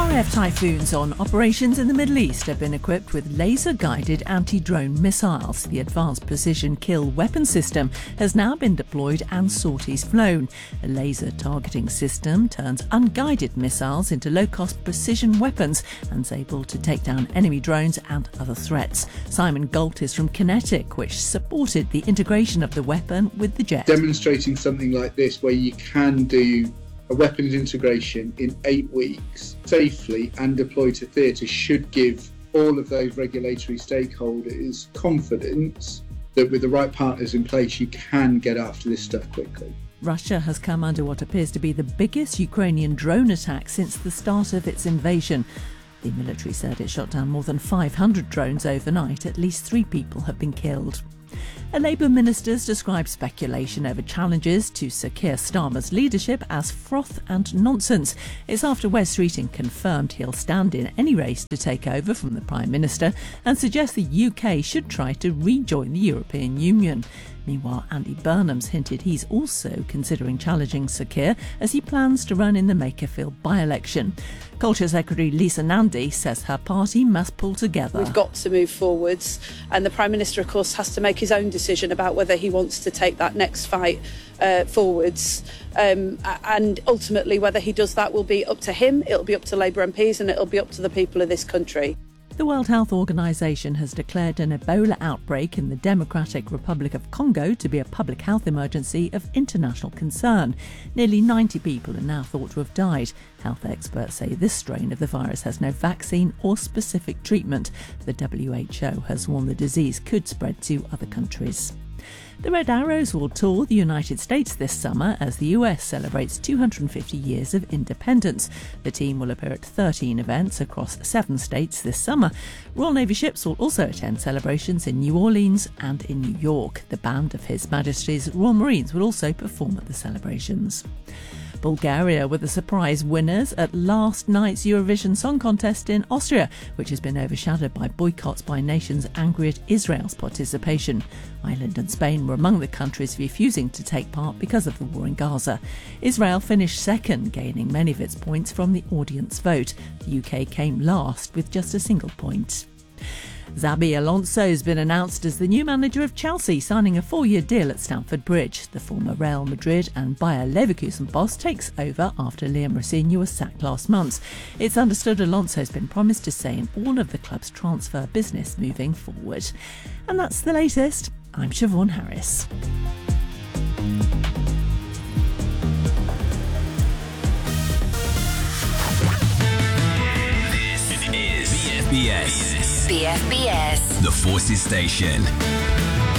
RAF Typhoons on operations in the Middle East have been equipped with laser-guided anti-drone missiles. The Advanced Precision Kill Weapon System has now been deployed and sorties flown. A laser targeting system turns unguided missiles into low-cost precision weapons and is able to take down enemy drones and other threats. Simon Galt is from Kinetic, which supported the integration of the weapon with the jet. Demonstrating something like this where you can do a weapons integration in 8 weeks safely and deploy to theatre should give all of those regulatory stakeholders confidence that with the right partners in place you can get after this stuff quickly. Russia has come under what appears to be the biggest Ukrainian drone attack since the start of its invasion. The military said it shot down more than 500 drones overnight. At least 3 people have been killed. A Labour minister's described speculation over challenges to Sir Keir Starmer's leadership as froth and nonsense. It's after Wes Streeting confirmed he'll stand in any race to take over from the Prime Minister and suggests the UK should try to rejoin the European Union. Meanwhile, Andy Burnham's hinted he's also considering challenging Sir Keir as he plans to run in the Makerfield by-election. Culture Secretary Lisa Nandy says her party must pull together. We've got to move forwards, and the Prime Minister, of course, has to make his own decision about whether he wants to take that next fight forwards. And ultimately, whether he does that will be up to him, it'll be up to Labour MPs, and it'll be up to the people of this country. The World Health Organization has declared an Ebola outbreak in the Democratic Republic of Congo to be a public health emergency of international concern. Nearly 90 people are now thought to have died. Health experts say this strain of the virus has no vaccine or specific treatment. The WHO has warned the disease could spread to other countries. The Red Arrows will tour the United States this summer as the US celebrates 250 years of independence. The team will appear at 13 events across 7 states this summer. Royal Navy ships will also attend celebrations in New Orleans and in New York. The band of His Majesty's Royal Marines will also perform at the celebrations. Bulgaria were the surprise winners at last night's Eurovision Song Contest in Austria, which has been overshadowed by boycotts by nations angry at Israel's participation. Ireland and Spain were among the countries refusing to take part because of the war in Gaza. Israel finished second, gaining many of its points from the audience vote. The UK came last with just a single point. Xabi Alonso has been announced as the new manager of Chelsea, signing a 4-year deal at Stamford Bridge. The former Real Madrid and Bayer Leverkusen boss takes over after Liam Rosenior was sacked last month. It's understood Alonso has been promised to say in all of the club's transfer business moving forward. And that's the latest. I'm Siobhan Harris. BFBS. The Forces Station.